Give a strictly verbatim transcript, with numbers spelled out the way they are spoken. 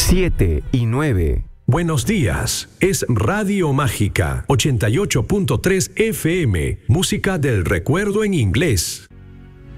siete y nueve. Buenos días, es Radio Mágica ochenta y ocho punto tres F M, música del recuerdo en inglés.